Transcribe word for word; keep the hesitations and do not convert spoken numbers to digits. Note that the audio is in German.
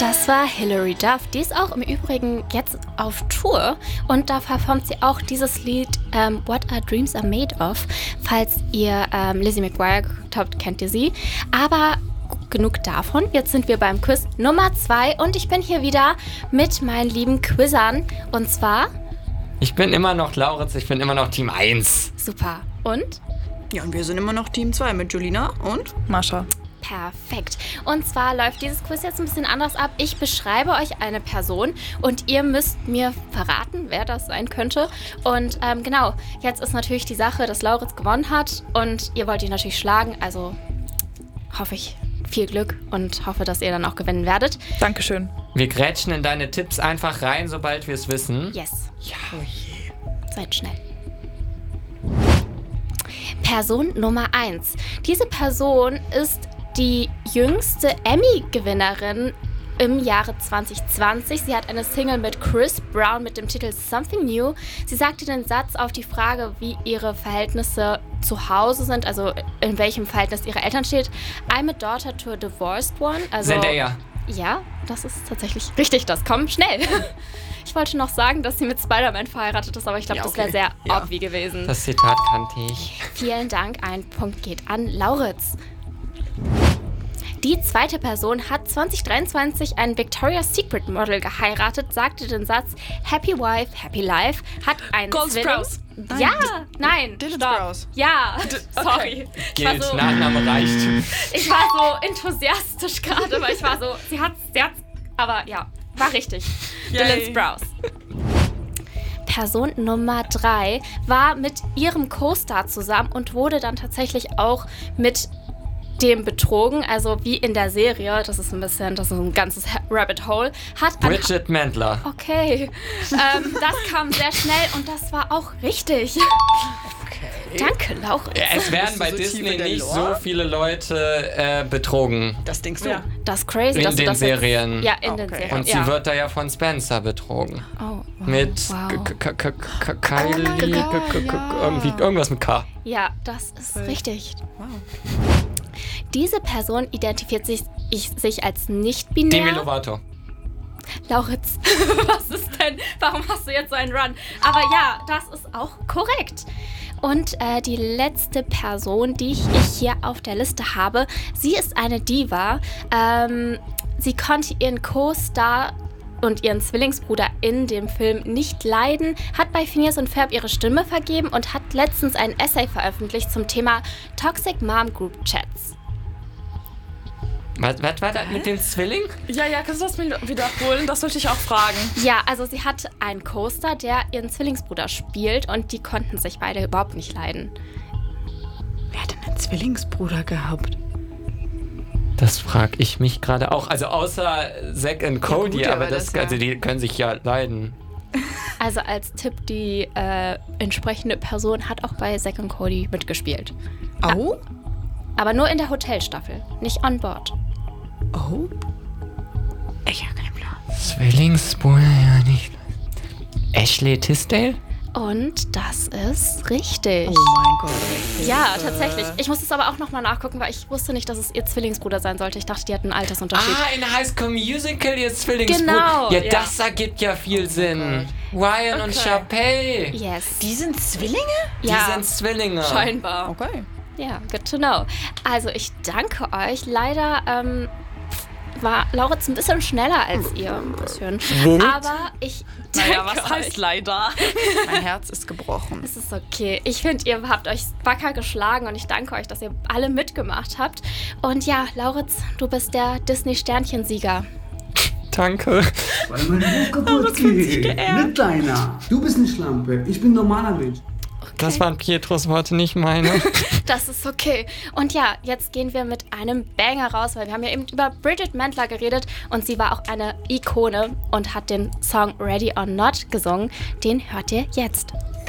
Das war Hilary Duff. Die ist auch im Übrigen jetzt auf Tour und da performt sie auch dieses Lied ähm, What Our Dreams Are Made Of. Falls ihr ähm, Lizzie McGuire geguckt habt, kennt ihr sie. Aber genug davon. Jetzt sind wir beim Quiz Nummer zwei und ich bin hier wieder mit meinen lieben Quizzern. Und zwar... Ich bin immer noch Lauritz, ich bin immer noch Team eins. Super. Und? Ja, und wir sind immer noch Team zwei mit Julina und Mascha. Perfekt. Und zwar läuft dieses Quiz jetzt ein bisschen anders ab. Ich beschreibe euch eine Person und ihr müsst mir verraten, wer das sein könnte. Und ähm, genau, jetzt ist natürlich die Sache, dass Lauritz gewonnen hat und ihr wollt ihn natürlich schlagen. Also hoffe ich viel Glück und hoffe, dass ihr dann auch gewinnen werdet. Dankeschön. Wir grätschen in deine Tipps einfach rein, sobald wir es wissen. Yes. Ja. oh je. Seid schnell. Person Nummer eins. Diese Person ist die jüngste Emmy-Gewinnerin im Jahre zwanzig zwanzig. Sie hat eine Single mit Chris Brown mit dem Titel Something New. Sie sagte den Satz auf die Frage, wie ihre Verhältnisse zu Hause sind, also in welchem Verhältnis ihre Eltern steht. I'm a daughter to a divorced one. Also, Zendaya. ja, das ist tatsächlich richtig. Das kommt schnell. Ich wollte noch sagen, dass sie mit Spider-Man verheiratet ist, aber ich glaube, Ja, das okay. wäre sehr Ja. obvi gewesen. Das Zitat kannte ich. Vielen Dank, ein Punkt geht an Lauritz. Die zweite Person hat zwanzig dreiundzwanzig ein Victoria's Secret Model geheiratet, sagte den Satz Happy Wife, Happy Life, hat einen Gold Zwilling. Sprouse. Ja, nein, Dylan stopp. Sprouse. Ja, sorry. Ich war Gilt, so, Nachname reicht. ich war so enthusiastisch gerade, weil ich war so, sie hat, sie hat, aber ja, war richtig. Yay. Dylan Sprouse. Person Nummer drei war mit ihrem Co-Star zusammen und wurde dann tatsächlich auch mit dem betrogen, also wie in der Serie, das ist ein bisschen, das ist ein ganzes Rabbit Hole, hat an- Bridget Mendler. Okay, ähm, das kam sehr schnell und das war auch richtig. Okay. Danke, Lauritz. Ja, es werden Bist du bei so tief Disney in der nicht Lore? so viele Leute äh, betrogen. Das denkst du? Ja. Das ist crazy, In dass du den das Serien. Jetzt, ja, in den Okay. Serien. Und sie ja. wird da ja von Spencer betrogen. Oh, wow, Mit wow. K- K- K- K- Kylie, Oh mein Gott, K- K- K- ja. irgendwie, irgendwas mit K. Ja, das ist richtig. Wow. Diese Person identifiziert sich, ich, sich als Demi nicht-binär. Lovato. Lauritz, was ist denn? Warum hast du jetzt so einen Run? Aber ja, das ist auch korrekt. Und äh, die letzte Person, die ich, ich hier auf der Liste habe, sie ist eine Diva. Ähm, sie konnte ihren Co-Star und ihren Zwillingsbruder in dem Film nicht leiden, hat bei Phineas und Ferb ihre Stimme vergeben und hat letztens ein Essay veröffentlicht zum Thema Toxic Mom Group Chats. Was, was war das mit dem Zwilling? Ja, ja, kannst du das mir wiederholen? Das wollte ich auch fragen. Ja, also sie hat einen Co-Star, der ihren Zwillingsbruder spielt und die konnten sich beide überhaupt nicht leiden. Wer hat denn einen Zwillingsbruder gehabt? Das frage ich mich gerade auch. Also außer Zack und Cody, gut, aber aber das, das ja- also die können sich ja leiden. Also als Tipp, die äh, entsprechende Person hat auch bei Zack und Cody mitgespielt. Oh? Aber nur in der Hotelstaffel, nicht on board. Oh? Ich habe keinen Plan. Zwillingsbruder, ja nicht. Ashley Tisdale? Und das ist richtig. Oh mein Gott. Ja, tatsächlich. Ich muss es aber auch nochmal nachgucken, weil ich wusste nicht, dass es ihr Zwillingsbruder sein sollte. Ich dachte, die hatten einen Altersunterschied. Ah, in High School Musical ihr Zwillingsbruder. Genau, Ja, ja. das ergibt ja viel Sinn. Ryan und Okay. Sharpay. Yes. Die sind Zwillinge? Die ja, sind Zwillinge. scheinbar. Okay. Ja, good to know. Also ich danke euch. Leider ähm, war Lauritz ein bisschen schneller als ihr. Ein bisschen. Aber ich danke Naja, was euch. heißt leider? Mein Herz ist gebrochen. Es ist okay. Ich finde, ihr habt euch wacker geschlagen und ich danke euch, dass ihr alle mitgemacht habt. Und ja, Lauritz, du bist der Disney-Sternchensieger. Danke. Weil mein Buch kaputt geht. Nicht deiner. Du bist eine Schlampe. Ich bin ein normaler Mensch. Das waren Pietros Worte, nicht meine. Das ist okay. Und ja, jetzt gehen wir mit einem Banger raus, weil wir haben ja eben über Bridget Mendler geredet und sie war auch eine Ikone und hat den Song Ready or Not gesungen. Den hört ihr jetzt.